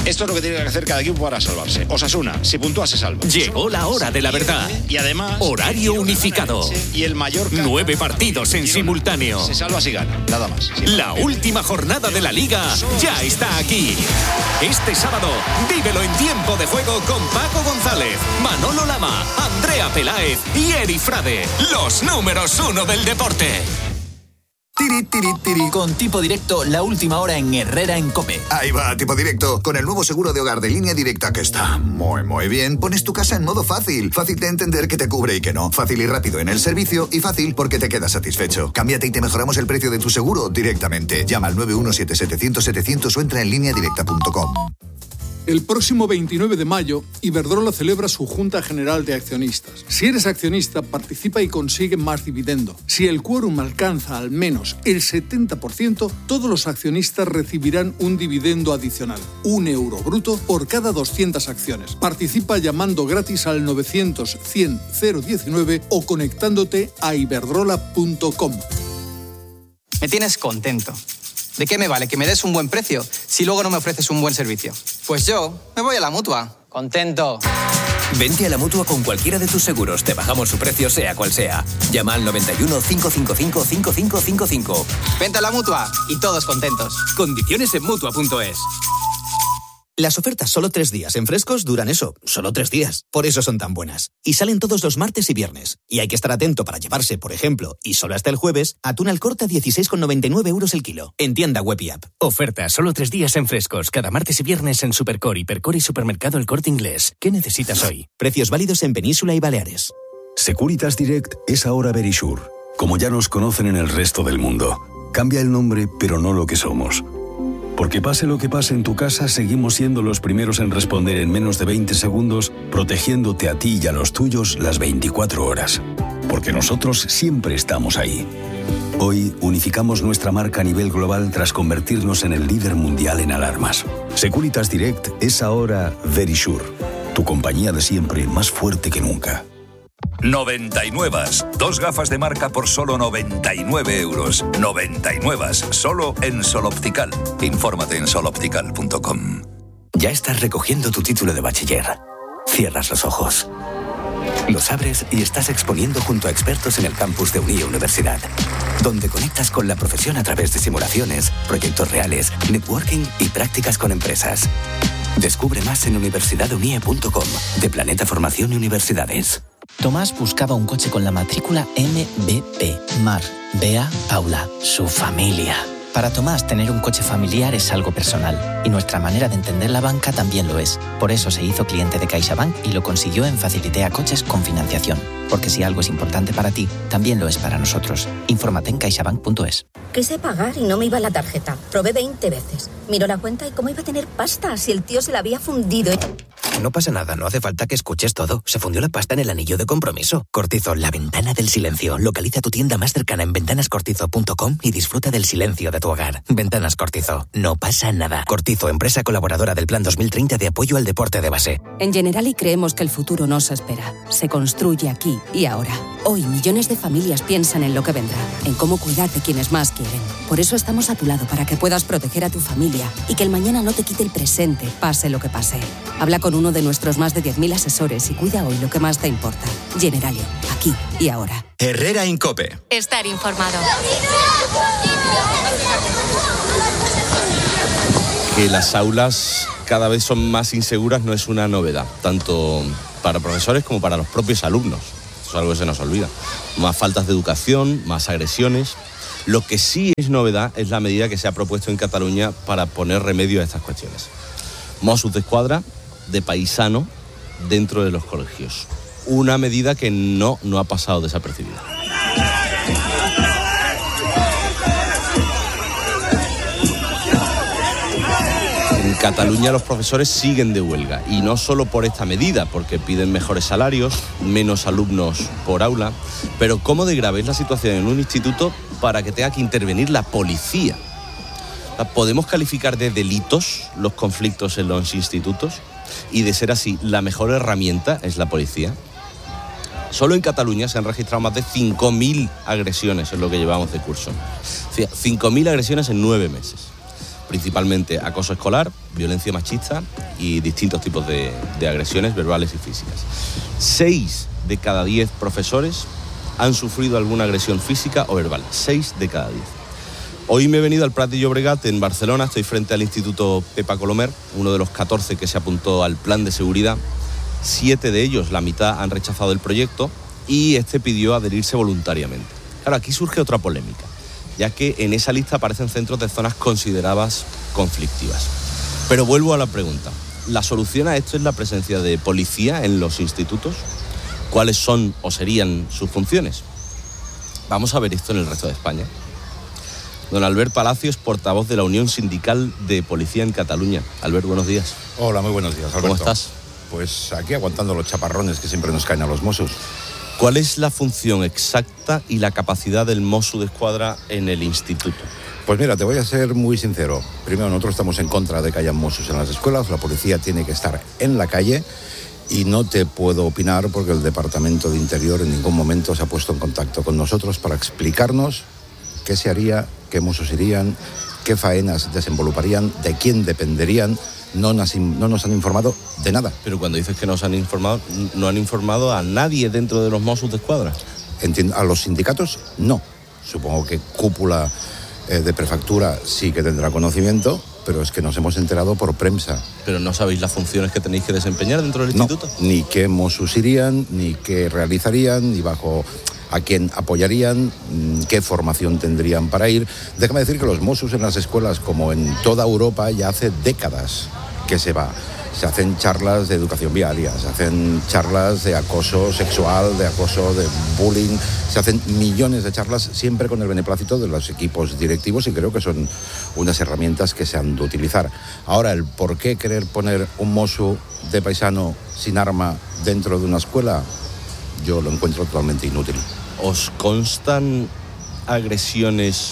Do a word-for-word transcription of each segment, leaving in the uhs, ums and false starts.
Esto es lo que tiene que hacer cada equipo para salvarse. Osasuna, si puntúa se salva. Llegó la hora de la verdad. Y además... Horario unificado. Y el Mallorca... Nueve partidos en simultáneo. Se salva si gana, nada más. La última jornada de la Liga ya está aquí. Este sábado, vívelo en Tiempo de Juego con Paco González, Manolo Lama, Andrea Peláez y Eri Frade. Los números uno del deporte. Tiri, tiri, tiri. Con Tipo Directo, la última hora en Herrera en COPE. Ahí va, Tipo Directo. Con el nuevo seguro de hogar de Línea Directa que está muy, muy bien, pones tu casa en modo fácil. Fácil de entender que te cubre y que no. Fácil y rápido en el servicio y fácil porque te quedas satisfecho. Cámbiate y te mejoramos el precio de tu seguro directamente. Llama al nueve uno siete setecientos setecientos o entra en línea directa punto com. El próximo veintinueve de mayo, Iberdrola celebra su Junta General de Accionistas. Si eres accionista, participa y consigue más dividendo. Si el quórum alcanza al menos el setenta por ciento, todos los accionistas recibirán un dividendo adicional, un euro bruto por cada doscientas acciones. Participa llamando gratis al novecientos cien cero diecinueve o conectándote a iberdrola punto com. Me tienes contento. ¿De qué me vale que me des un buen precio si luego no me ofreces un buen servicio? Pues yo me voy a la Mutua. Contento. Vente a la Mutua con cualquiera de tus seguros. Te bajamos su precio sea cual sea. Llama al noventa y uno, cinco cinco cinco, cinco cinco cinco cinco. Vente a la Mutua y todos contentos. Condiciones en Mutua punto es. Las ofertas solo tres días en Frescos duran eso, solo tres días. Por eso son tan buenas. Y salen todos los martes y viernes. Y hay que estar atento para llevarse, por ejemplo, y solo hasta el jueves, atún al corte a dieciséis con noventa y nueve euros el kilo. En tienda web y app. Oferta solo tres días en Frescos. Cada martes y viernes en Supercore, Hipercore y Supermercado El Corte Inglés. ¿Qué necesitas hoy? Precios válidos en Península y Baleares. Securitas Direct es ahora Verisure. Como ya nos conocen en el resto del mundo. Cambia el nombre, pero no lo que somos. Porque pase lo que pase en tu casa, seguimos siendo los primeros en responder en menos de veinte segundos, protegiéndote a ti y a los tuyos las veinticuatro horas. Porque nosotros siempre estamos ahí. Hoy unificamos nuestra marca a nivel global tras convertirnos en el líder mundial en alarmas. Securitas Direct es ahora Verisure, tu compañía de siempre más fuerte que nunca. noventa y nueve. Dos gafas de marca por solo noventa y nueve euros. noventa y nueve. Solo en Sol Optical. Infórmate en sol optical punto com. Ya estás recogiendo tu título de bachiller. Cierras los ojos. Los abres y estás exponiendo junto a expertos en el campus de Unie Universidad, donde conectas con la profesión a través de simulaciones, proyectos reales, networking y prácticas con empresas. Descubre más en universidad unie punto com, de Planeta Formación y Universidades. Tomás buscaba un coche con la matrícula M B P. Mar, Bea, Paula, su familia. Para Tomás, tener un coche familiar es algo personal, y nuestra manera de entender la banca también lo es. Por eso se hizo cliente de CaixaBank y lo consiguió en Facilitea Coches con financiación. Porque si algo es importante para ti, también lo es para nosotros. Infórmate en caixabank punto es. Quise pagar y no me iba la tarjeta. Probé veinte veces. Miró la cuenta y cómo iba a tener pasta si el tío se la había fundido. No pasa nada, no hace falta que escuches todo. Se fundió la pasta en el anillo de compromiso. Cortizo, la ventana del silencio. Localiza tu tienda más cercana en ventanas cortizo punto com y disfruta del silencio de tu hogar. Ventanas Cortizo. No pasa nada. Cortizo, empresa colaboradora del Plan dos mil treinta de apoyo al deporte de base. En Generali creemos que el futuro no se espera. Se construye aquí y ahora. Hoy millones de familias piensan en lo que vendrá, en cómo cuidar de quienes más quieren. Por eso estamos a tu lado para que puedas proteger a tu familia y que el mañana no te quite el presente, pase lo que pase. Habla con uno de nuestros más de diez mil asesores y cuida hoy lo que más te importa. Generali, aquí y ahora. Herrera en COPE. Estar informado. Que las aulas cada vez son más inseguras no es una novedad, tanto para profesores como para los propios alumnos. Eso es algo que se nos olvida. Más faltas de educación, más agresiones. Lo que sí es novedad es la medida que se ha propuesto en Cataluña para poner remedio a estas cuestiones. Mossos d'Esquadra de paisano dentro de los colegios. Una medida que no, no ha pasado desapercibida. En Cataluña los profesores siguen de huelga y no solo por esta medida, porque piden mejores salarios, menos alumnos por aula, pero cómo de grave es la situación en un instituto para que tenga que intervenir la policía. ¿Podemos calificar de delitos los conflictos en los institutos? Y de ser así, ¿la mejor herramienta es la policía? Solo en Cataluña se han registrado más de cinco mil agresiones en lo que llevamos de curso. cinco mil agresiones en nueve meses. principalmente acoso escolar, violencia machista y distintos tipos de, de agresiones verbales y físicas. Seis de cada diez profesores han sufrido alguna agresión física o verbal. Seis de cada diez. Hoy me he venido al Prat de Llobregat en Barcelona, estoy frente al Instituto Pepa Colomer, uno de los catorce que se apuntó al plan de seguridad. Siete de ellos, la mitad, han rechazado el proyecto y este pidió adherirse voluntariamente. Claro, aquí surge otra polémica, ya que en esa lista aparecen centros de zonas consideradas conflictivas. Pero vuelvo a la pregunta, ¿la solución a esto es la presencia de policía en los institutos? ¿Cuáles son o serían sus funciones? Vamos a ver esto en el resto de España. Don Albert Palacios, portavoz de la Unión Sindical de Policía en Cataluña. Albert, buenos días. Hola, muy buenos días, Alberto. ¿Cómo estás? Pues aquí aguantando los chaparrones que siempre nos caen a los Mossos. ¿Cuál es la función exacta y la capacidad del Mosso d'Esquadra en el instituto? Pues mira, te voy a ser muy sincero. Primero, nosotros estamos en contra de que haya Mossos en las escuelas. La policía tiene que estar en la calle y no te puedo opinar porque el Departamento de Interior en ningún momento se ha puesto en contacto con nosotros para explicarnos qué se haría, qué Mossos irían, qué faenas desenvoluparían, de quién dependerían. No nos, no nos han informado de nada. Pero cuando dices que nos han informado, no han informado a nadie dentro de los Mossos d'Esquadra. Entiendo, a los sindicatos no. Supongo que cúpula eh, de prefectura sí que tendrá conocimiento, pero es que nos hemos enterado por prensa. ¿Pero no sabéis las funciones que tenéis que desempeñar dentro del no, instituto? Ni qué Mossos irían, ni qué realizarían, ni bajo a quién apoyarían, qué formación tendrían para ir. Déjame decir que los Mossos en las escuelas, como en toda Europa, ya hace décadas que se va. Se hacen charlas de educación viaria, se hacen charlas de acoso sexual, de acoso de bullying, se hacen millones de charlas siempre con el beneplácito de los equipos directivos y creo que son unas herramientas que se han de utilizar. Ahora, el por qué querer poner un Mosso de paisano sin arma dentro de una escuela, yo lo encuentro totalmente inútil. ¿Os constan agresiones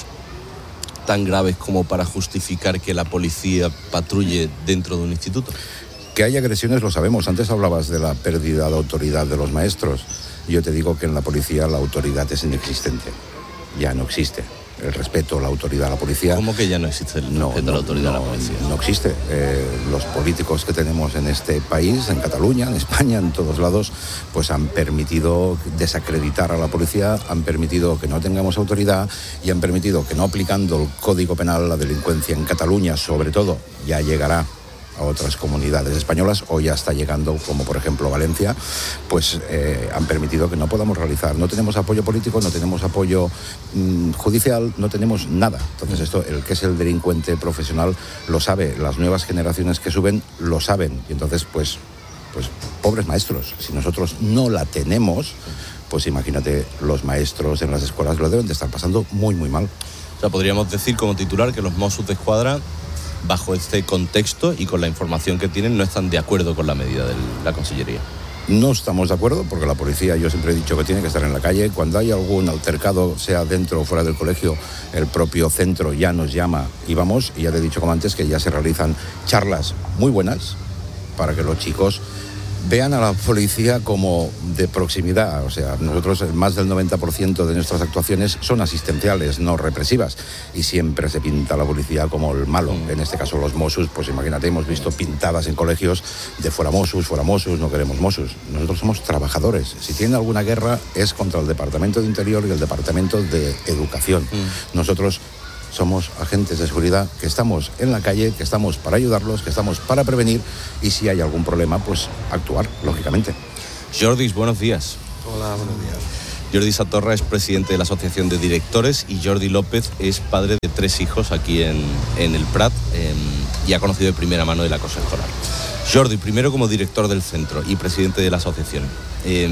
tan graves como para justificar que la policía patrulle dentro de un instituto? Que hay agresiones lo sabemos. Antes hablabas de la pérdida de autoridad de los maestros. Yo te digo que en la policía la autoridad es inexistente. Ya no existe. El respeto, la autoridad a la policía. ¿Cómo que ya no existe el no, respeto no, a la autoridad no, a la policía? No existe. Eh, los políticos que tenemos en este país, en Cataluña, en España, en todos lados, pues han permitido desacreditar a la policía, han permitido que no tengamos autoridad y han permitido que no aplicando el Código Penal, la delincuencia en Cataluña, sobre todo, ya llegará a otras comunidades españolas o ya está llegando, como por ejemplo Valencia, pues eh, han permitido que no podamos realizar. No tenemos apoyo político, no tenemos apoyo mmm, judicial, no tenemos nada. Entonces esto, el que es el delincuente profesional lo sabe, las nuevas generaciones que suben lo saben. Y entonces, pues, pues pobres maestros, si nosotros no la tenemos, pues imagínate, los maestros en las escuelas lo deben de estar pasando muy, muy mal. O sea, podríamos decir como titular que los Mossos d'Esquadra, bajo este contexto y con la información que tienen, no están de acuerdo con la medida de la Consellería. No estamos de acuerdo porque la policía, yo siempre he dicho que tiene que estar en la calle. Cuando hay algún altercado, sea dentro o fuera del colegio, el propio centro ya nos llama y vamos. Y ya te he dicho como antes que ya se realizan charlas muy buenas para que los chicos vean a la policía como de proximidad. O sea, nosotros más del noventa por ciento de nuestras actuaciones son asistenciales, no represivas. Y siempre se pinta a la policía como el malo. En este caso los Mossos, pues imagínate, hemos visto pintadas en colegios de fuera Mossos, fuera Mossos, no queremos Mossos. Nosotros somos trabajadores. Si tiene alguna guerra es contra el Departamento de Interior y el Departamento de Educación. Mm. Nosotros somos agentes de seguridad que estamos en la calle, que estamos para ayudarlos, que estamos para prevenir y si hay algún problema, pues actuar, lógicamente. Jordis, buenos días. Hola, buenos días. Jordi Satorra es presidente de la Asociación de Directores y Jordi López es padre de tres hijos aquí en, en el Prat eh, y ha conocido de primera mano el acoso escolar. Jordi, primero como director del centro y presidente de la asociación, eh,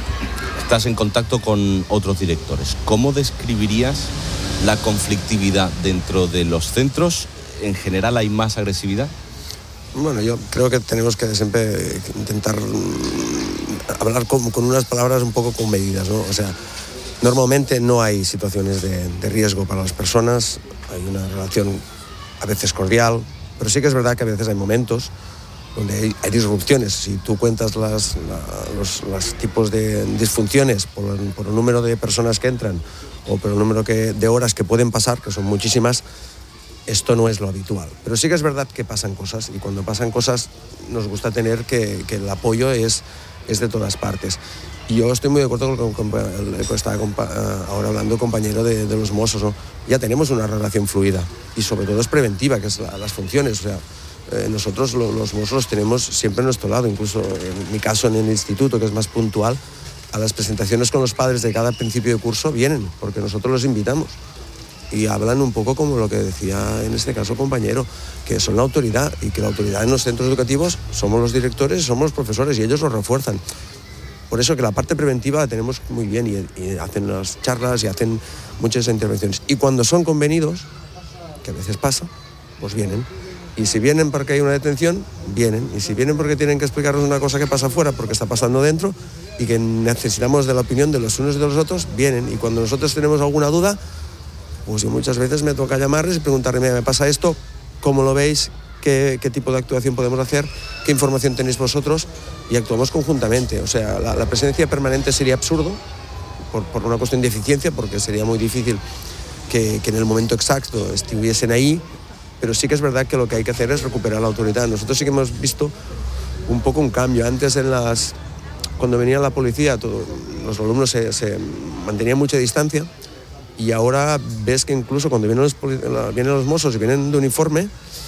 estás en contacto con otros directores. ¿Cómo describirías la conflictividad dentro de los centros? ¿En general hay más agresividad? Bueno, yo creo que tenemos que siempre intentar hablar con, con unas palabras un poco con medidas, ¿no? O sea, normalmente no hay situaciones de, de riesgo para las personas, hay una relación a veces cordial, pero sí que es verdad que a veces hay momentos donde hay, hay disrupciones. Si tú cuentas las, la, los, los tipos de disfunciones por el, por el número de personas que entran o por el número que, de horas que pueden pasar, que son muchísimas, esto no es lo habitual. Pero sí que es verdad que pasan cosas, y cuando pasan cosas nos gusta tener que, que el apoyo es, es de todas partes. Y yo estoy muy de acuerdo con el que estaba ahora hablando compañero de, de los Mossos, ¿no? Ya tenemos una relación fluida y sobre todo es preventiva, que es la, las funciones. O sea, eh, nosotros lo, los Mossos los tenemos siempre a nuestro lado, incluso en mi caso en el instituto, que es más puntual, a las presentaciones con los padres de cada principio de curso vienen, porque nosotros los invitamos. Y hablan un poco como lo que decía en este caso compañero, que son la autoridad y que la autoridad en los centros educativos somos los directores, somos los profesores y ellos lo refuerzan. Por eso que la parte preventiva la tenemos muy bien y, y hacen las charlas y hacen muchas intervenciones. Y cuando son convenidos, que a veces pasa, pues vienen. Y si vienen porque hay una detención, vienen. Y si vienen porque tienen que explicarnos una cosa que pasa afuera, porque está pasando dentro y que necesitamos de la opinión de los unos y de los otros, vienen. Y cuando nosotros tenemos alguna duda, pues yo muchas veces me toca llamarles y preguntarles, mira, me pasa esto, ¿cómo lo veis? ¿Qué, qué tipo de actuación podemos hacer? ¿Qué información tenéis vosotros? Y actuamos conjuntamente. O sea, la, la presencia permanente sería absurdo, por, por una cuestión de eficiencia, porque sería muy difícil que, que en el momento exacto estuviesen ahí, pero sí que es verdad que lo que hay que hacer es recuperar la autoridad. Nosotros sí que hemos visto un poco un cambio. Antes, en las, cuando venía la policía, todo, los alumnos se, se mantenían mucha distancia, y ahora ves que incluso cuando vienen los, vienen los Mossos y vienen de uniforme,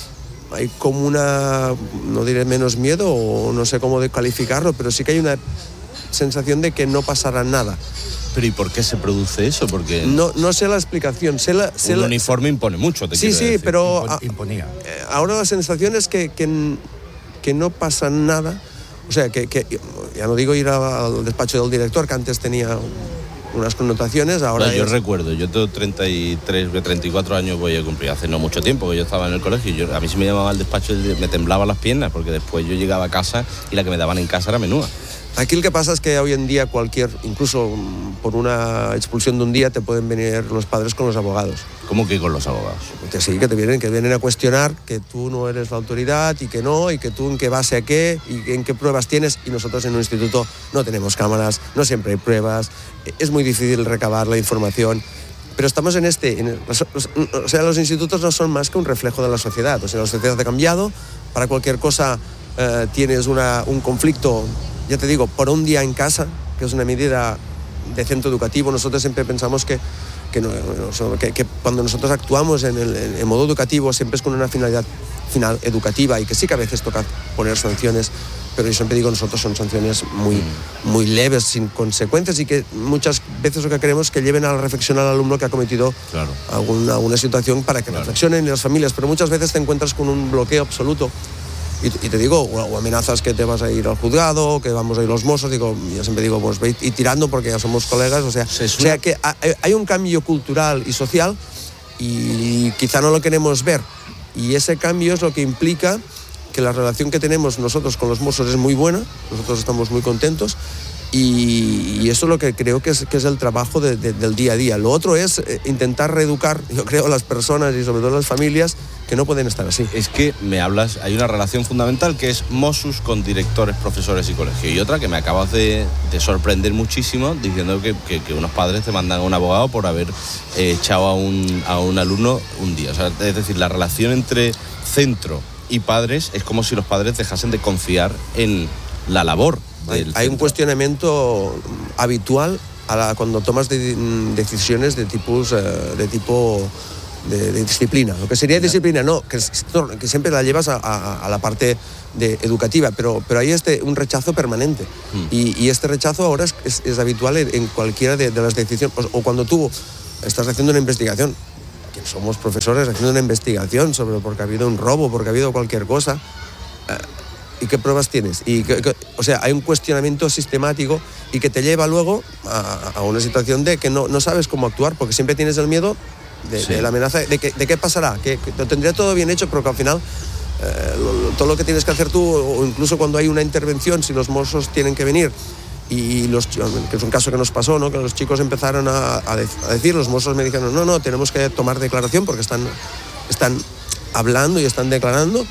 hay como una, no diré menos miedo o no sé cómo calificarlo, pero sí que hay una sensación de que no pasará nada. ¿Pero y por qué se produce eso? Porque no, no sé la explicación. Sé la, sé un la... uniforme impone mucho, te Sí, quiero sí, decir. pero Impon- imponía. Ahora la sensación es que, que, que no pasa nada. O sea, que, que ya no digo ir al despacho del director, que antes tenía unas connotaciones, ahora no, yo es... recuerdo, yo tengo treinta y tres, treinta y cuatro años voy a cumplir, hace no mucho tiempo que yo estaba en el colegio, y yo, a mí si me llamaba al despacho me temblaban las piernas, porque después yo llegaba a casa y la que me daban en casa era menúa. Aquí lo que pasa es que hoy en día cualquier, incluso por una expulsión de un día, te pueden venir los padres con los abogados. ¿Cómo que con los abogados? Que sí, que te vienen, que vienen a cuestionar que tú no eres la autoridad y que no, y que tú en qué base a qué, y en qué pruebas tienes, y nosotros en un instituto no tenemos cámaras, no siempre hay pruebas, es muy difícil recabar la información. Pero estamos en este, en el, los, los, o sea, los institutos no son más que un reflejo de la sociedad. O sea, la sociedad ha cambiado, para cualquier cosa eh, tienes una, un conflicto, ya te digo, por un día en casa, que es una medida de centro educativo. Nosotros siempre pensamos que, que, no, que, que cuando nosotros actuamos en, el, en modo educativo siempre es con una finalidad final educativa, y que sí que a veces toca poner sanciones, pero yo siempre digo, nosotros son sanciones muy, muy leves, sin consecuencias, y que muchas veces lo que queremos es que lleven a la reflexión al alumno que ha cometido claro. alguna, alguna situación, para que claro. reflexionen las familias, pero muchas veces te encuentras con un bloqueo absoluto. Y, y te digo, o, o amenazas que te vas a ir al juzgado, que vamos a ir los Mossos, digo, yo siempre digo, pues ve y tirando porque ya somos colegas, o sea, o sea que hay, hay un cambio cultural y social y quizá no lo queremos ver, y ese cambio es lo que implica que la relación que tenemos nosotros con los Mossos es muy buena, nosotros estamos muy contentos, y, y eso es lo que creo que es, que es el trabajo de, de, del día a día. Lo otro es intentar reeducar, yo creo, a las personas y sobre todo a las familias, que no pueden estar así. Es que me hablas, hay una relación fundamental que es Mossos con directores, profesores y colegios, y otra que me acabas de, de sorprender muchísimo diciendo que, que, que unos padres te mandan a un abogado por haber eh, echado a un, a un alumno un día. O sea, es decir, la relación entre centro y padres es como si los padres dejasen de confiar en la labor del Hay, hay un cuestionamiento habitual a la, cuando tomas de, decisiones de, tipos, eh, de tipo de, de disciplina. Lo que sería disciplina, no, que, que siempre la llevas a, a, a la parte de educativa, pero, pero hay este, un rechazo permanente. Mm. Y, y este rechazo ahora es, es, es habitual en, en cualquiera de, de las decisiones. O, o cuando tú estás haciendo una investigación, que somos profesores haciendo una investigación sobre porque ha habido un robo, porque ha habido cualquier cosa, eh, ¿y qué pruebas tienes? Y que, que, o sea, hay un cuestionamiento sistemático y que te lleva luego a, a una situación de que no, no sabes cómo actuar, porque siempre tienes el miedo de, sí. de la amenaza, de, que, de qué pasará, que, que lo tendría todo bien hecho, pero que al final eh, lo, todo lo que tienes que hacer tú, o incluso cuando hay una intervención, si los Mossos tienen que venir, y los, que es un caso que nos pasó, ¿no? Que los chicos empezaron a, a, de, a decir, los Mossos me dijeron, no, no, tenemos que tomar declaración porque están, están hablando y están declarando.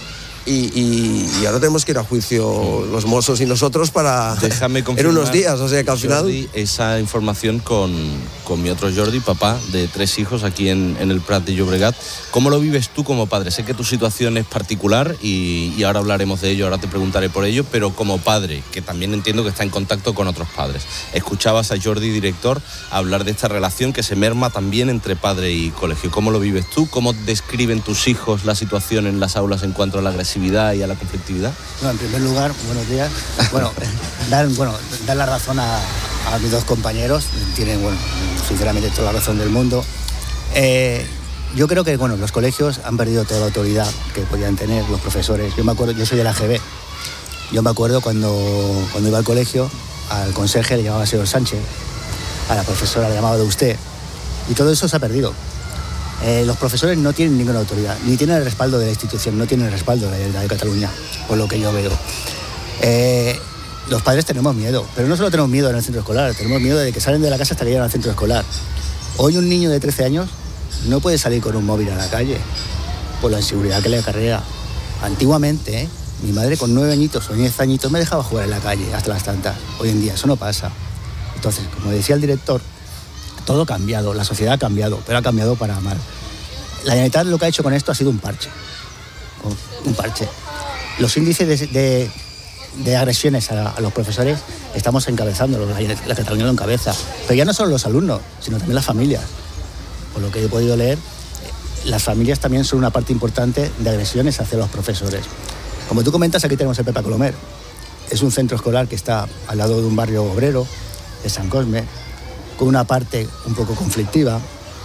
y, y, y ahora tenemos que ir a juicio los mozos y nosotros para Déjame en unos días, o sea que al final... Jordi, esa información con, con mi otro Jordi, papá de tres hijos aquí en, en el Prat de Llobregat. ¿Cómo lo vives tú como padre? Sé que tu situación es particular y, y ahora hablaremos de ello, ahora te preguntaré por ello, pero como padre, que también entiendo que está en contacto con otros padres. Escuchabas a Jordi, director, hablar de esta relación que se merma también entre padre y colegio. ¿Cómo lo vives tú? ¿Cómo describen tus hijos la situación en las aulas en cuanto a la agresividad y a la conflictividad? No, en primer lugar, buenos días. Bueno, dar, bueno, dar la razón a, a mis dos compañeros. Tienen, bueno, sinceramente toda la razón del mundo. Eh, yo creo que, bueno, los colegios han perdido toda la autoridad que podían tener los profesores. Yo me acuerdo, yo soy de la A G B. Yo me acuerdo cuando, cuando iba al colegio, al conserje le llamaba señor Sánchez, a la profesora le llamaba de usted. Y todo eso se ha perdido. Eh, los profesores no tienen ninguna autoridad, ni tienen el respaldo de la institución, no tienen el respaldo de la Generalitat de Cataluña, por lo que yo veo. Eh, los padres tenemos miedo, pero no solo tenemos miedo en el centro escolar, tenemos miedo de que salen de la casa hasta que llegan al centro escolar. Hoy un niño de trece años no puede salir con un móvil a la calle por la inseguridad que le acarrea. Antiguamente, ¿eh? mi madre con nueve añitos o diez añitos me dejaba jugar en la calle hasta las tantas. Hoy en día eso no pasa. Entonces, como decía el director, todo ha cambiado, la sociedad ha cambiado, pero ha cambiado para mal. La Generalitat lo que ha hecho con esto ha sido un parche. Un parche. Los índices de, de, de agresiones a, a los profesores estamos encabezando, la, la Cataluña lo encabeza. Pero ya no solo los alumnos, sino también las familias. Por lo que he podido leer, las familias también son una parte importante de agresiones hacia los profesores. Como tú comentas, aquí tenemos el Pepa Colomer. Es un centro escolar que está al lado de un barrio obrero, de San Cosme, con una parte un poco conflictiva.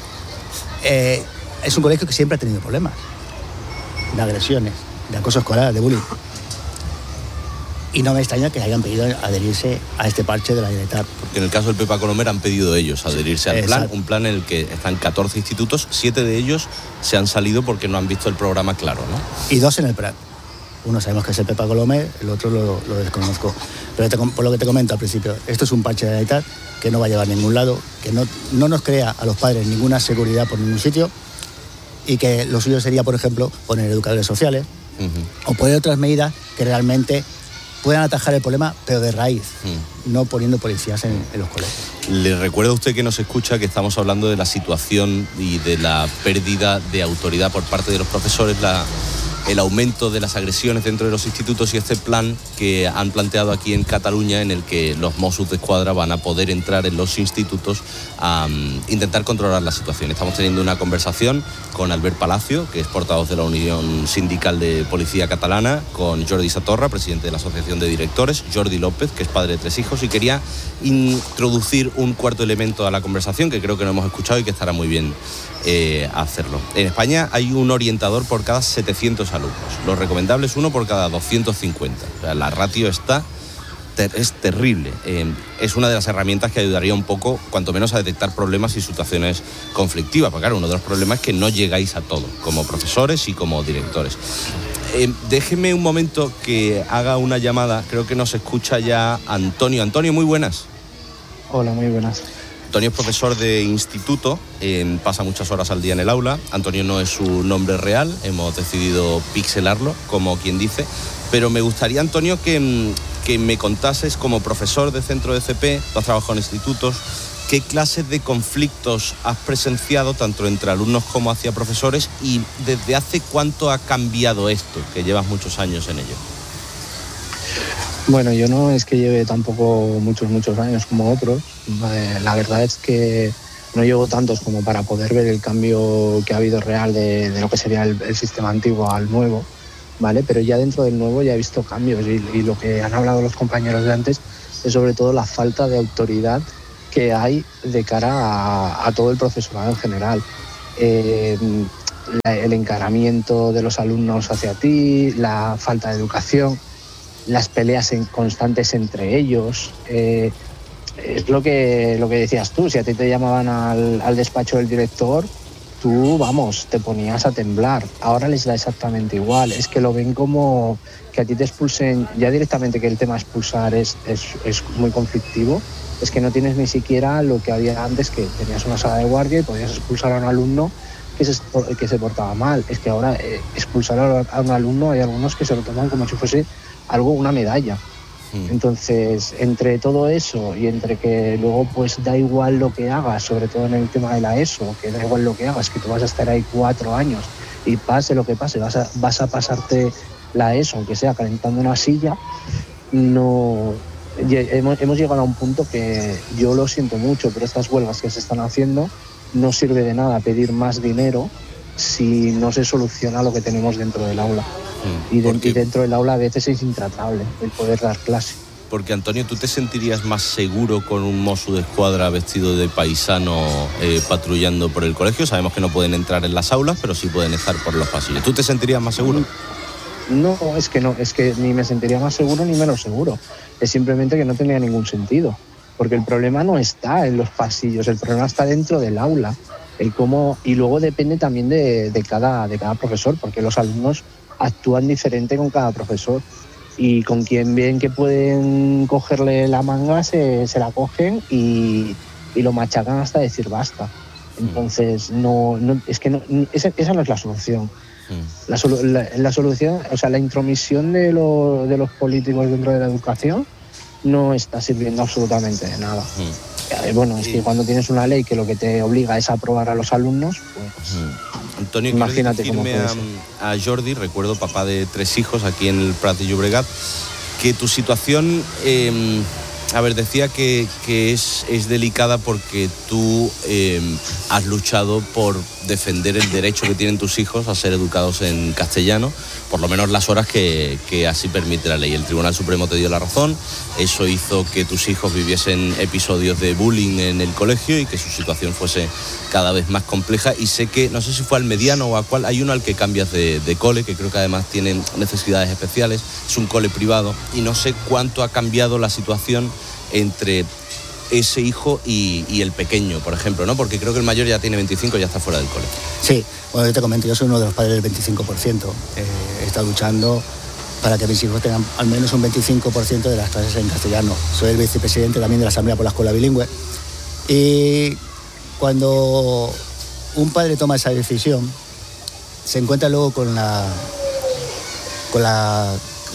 Eh, es un colegio que siempre ha tenido problemas de agresiones, de acoso escolar, de bullying. Y no me extraña que hayan pedido adherirse a este parche de la Generalitat. Porque en el caso del Pepa Colomer han pedido ellos adherirse al plan, un plan en el que están catorce institutos, siete de ellos se han salido porque no han visto el programa claro, ¿no? Y dos en el Prat. Uno sabemos que es el Pepa Colomer, el otro lo, lo desconozco. Pero te, por lo que te comento al principio, esto es un parche de la Generalitat que no va a llevar a ningún lado, que no, no nos crea a los padres ninguna seguridad por ningún sitio y que lo suyo sería, por ejemplo, poner educadores sociales uh-huh. o poner otras medidas que realmente puedan atajar el problema, pero de raíz, uh-huh. no poniendo policías en, en los colegios. Le recuerdo a usted que nos escucha que estamos hablando de la situación y de la pérdida de autoridad por parte de los profesores, la... el aumento de las agresiones dentro de los institutos y este plan que han planteado aquí en Cataluña en el que los Mossos d'Esquadra van a poder entrar en los institutos a um, intentar controlar la situación. Estamos teniendo una conversación con Albert Palacio, que es portavoz de la Unión Sindical de Policía Catalana, con Jordi Satorra, presidente de la Asociación de Directores, Jordi López, que es padre de tres hijos, y quería introducir un cuarto elemento a la conversación que creo que no hemos escuchado y que estará muy bien eh, hacerlo. En España hay un orientador por cada setecientos alumnos. Lo recomendable es uno por cada doscientos cincuenta. O sea, la ratio está ter- es terrible. Eh, es una de las herramientas que ayudaría un poco, cuanto menos, a detectar problemas y situaciones conflictivas. Porque claro, uno de los problemas es que no llegáis a todo, como profesores y como directores. Eh, déjeme un momento que haga una llamada. Creo que nos escucha ya Antonio. Antonio, muy buenas. Hola, muy buenas. Antonio es profesor de instituto, eh, pasa muchas horas al día en el aula. Antonio no es su nombre real, hemos decidido pixelarlo, como quien dice. Pero me gustaría, Antonio, que, que me contases, como profesor de centro de C P, tú has trabajado en institutos, ¿qué clases de conflictos has presenciado, tanto entre alumnos como hacia profesores? Y ¿desde hace cuánto ha cambiado esto, que llevas muchos años en ello? Bueno, yo no es que lleve tampoco muchos, muchos años como otros. La verdad es que no llevo tantos como para poder ver el cambio que ha habido real de, de lo que sería el, el sistema antiguo al nuevo, ¿vale? Pero ya dentro del nuevo ya he visto cambios y, y lo que han hablado los compañeros de antes es sobre todo la falta de autoridad que hay de cara a, a todo el profesorado en general. Eh, la, el encaramiento de los alumnos hacia ti, la falta de educación, las peleas en constantes entre ellos. Eh, es lo que, lo que decías tú, si a ti te llamaban al, al despacho del director, tú, vamos, te ponías a temblar. Ahora les da exactamente igual, es que lo ven como que a ti te expulsen, ya directamente que el tema expulsar es, es, es muy conflictivo, es que no tienes ni siquiera lo que había antes, que tenías una sala de guardia y podías expulsar a un alumno que se, que se portaba mal. Es que ahora eh, expulsar a, a un alumno, hay algunos que se lo toman como si fuese algo, una medalla. Mm. Entonces, entre todo eso y entre que luego pues da igual lo que hagas, sobre todo en el tema de la ESO, que da igual lo que hagas, que tú vas a estar ahí cuatro años y pase lo que pase, vas a, vas a pasarte la ESO, aunque sea calentando una silla, no... Hemos, hemos llegado a un punto que yo lo siento mucho, pero estas huelgas que se están haciendo no sirve de nada pedir más dinero si no se soluciona lo que tenemos dentro del aula. Mm, y, de, y dentro del aula a veces es intratable el poder dar clase. Porque, Antonio, ¿tú te sentirías más seguro con un mozo de escuadra vestido de paisano eh, patrullando por el colegio? Sabemos que no pueden entrar en las aulas, pero sí pueden estar por los pasillos. ¿Tú te sentirías más seguro? No, es que no, es que ni me sentiría más seguro ni menos seguro. Es simplemente que no tendría ningún sentido. Porque el problema no está en los pasillos, el problema está dentro del aula. El cómo, y luego depende también de, de, cada, de cada profesor, porque los alumnos actúan diferente con cada profesor. Y con quien ven que pueden cogerle la manga, se, se la cogen y, y lo machacan hasta decir basta. Entonces, no, no, es que no, esa, esa no es la solución. La, la, la solución, o sea, la intromisión de, lo, de los políticos dentro de la educación no está sirviendo absolutamente de nada. Mm. Bueno, es que cuando tienes una ley que lo que te obliga es a aprobar a los alumnos, pues mm. Antonio, imagínate cómo puede ser. A, a Jordi, recuerdo, papá de tres hijos aquí en el Prat de Llobregat, que tu situación, eh, a ver, decía que, que es, es delicada porque tú eh, has luchado por defender el derecho que tienen tus hijos a ser educados en castellano, por lo menos las horas que, que así permite la ley. El Tribunal Supremo te dio la razón, eso hizo que tus hijos viviesen episodios de bullying en el colegio y que su situación fuese cada vez más compleja. Y sé que, no sé si fue al mediano o a cuál, hay uno al que cambias de, de cole, que creo que además tiene necesidades especiales, es un cole privado, y no sé cuánto ha cambiado la situación entre ese hijo y, y el pequeño, por ejemplo, ¿no? Porque creo que el mayor ya tiene veinticinco y ya está fuera del cole. Sí, bueno, yo te comento, yo soy uno de los padres del veinticinco por ciento. Eh, he estado luchando para que mis hijos tengan al menos un veinticinco por ciento de las clases en castellano. Soy el vicepresidente también de la Asamblea por la Escuela Bilingüe. Y cuando un padre toma esa decisión, se encuentra luego con la... con la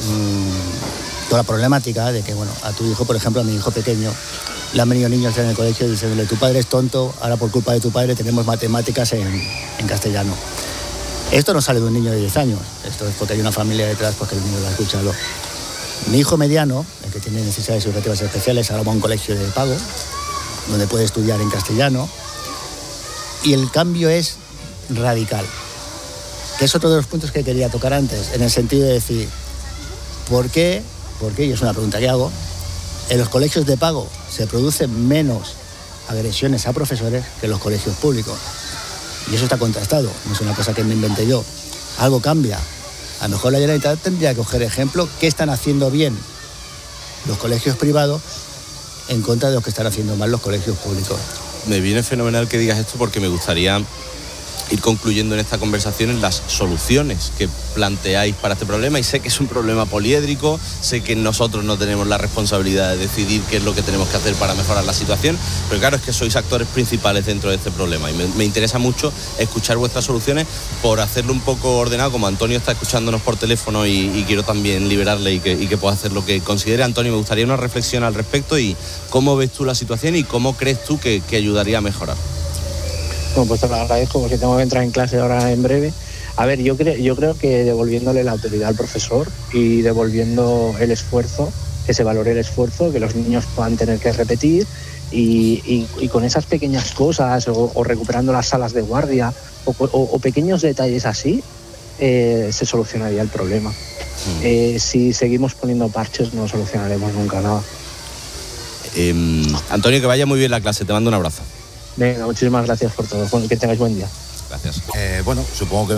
mmm, toda la problemática de que, bueno, a tu hijo, por ejemplo, a mi hijo pequeño, le han venido niños en el colegio diciéndole, tu padre es tonto, ahora por culpa de tu padre tenemos matemáticas en, en castellano. Esto no sale de un niño de diez años, esto es porque hay una familia detrás, porque el niño lo ha escuchado. Mi hijo mediano, el que tiene necesidades educativas especiales, ahora va a un colegio de pago, donde puede estudiar en castellano, y el cambio es radical. Que es otro de los puntos que quería tocar antes, en el sentido de decir, ¿por qué? ¿Por qué? Y es una pregunta que hago. En los colegios de pago se producen menos agresiones a profesores que en los colegios públicos. Y eso está contrastado, no es una cosa que me inventé yo. Algo cambia. A lo mejor la Generalitat tendría que coger ejemplo qué están haciendo bien los colegios privados en contra de los que están haciendo mal los colegios públicos. Me viene fenomenal que digas esto porque me gustaría ir concluyendo en esta conversación en las soluciones que planteáis para este problema, y sé que es un problema poliédrico, sé que nosotros no tenemos la responsabilidad de decidir qué es lo que tenemos que hacer para mejorar la situación, pero claro, es que sois actores principales dentro de este problema y me, me interesa mucho escuchar vuestras soluciones por hacerlo un poco ordenado, como Antonio está escuchándonos por teléfono y, y quiero también liberarle y que, y que pueda hacer lo que considere. Antonio, me gustaría una reflexión al respecto y cómo ves tú la situación y cómo crees tú que, que ayudaría a mejorar. Bueno, pues te lo agradezco porque tengo que entrar en clase ahora en breve. A ver, yo, creo, yo creo que devolviéndole la autoridad al profesor y devolviendo el esfuerzo, que se valore el esfuerzo, que los niños puedan tener que repetir y, y, y con esas pequeñas cosas o, o recuperando las salas de guardia o, o, o pequeños detalles así, eh, se solucionaría el problema. Mm. Eh, si seguimos poniendo parches no solucionaremos nunca nada. Eh, Antonio, que vaya muy bien la clase, te mando un abrazo. Venga, muchísimas gracias por todo. Que tengáis buen día. Gracias. Eh, bueno, supongo que